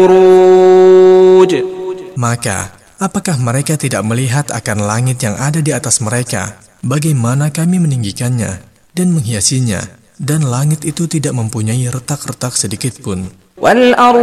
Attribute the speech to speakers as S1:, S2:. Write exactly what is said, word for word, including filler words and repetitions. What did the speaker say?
S1: Maka, apakah mereka tidak melihat akan langit yang ada di atas mereka, bagaimana kami meninggikannya dan menghiasinya, dan langit itu tidak mempunyai retak-retak sedikit pun.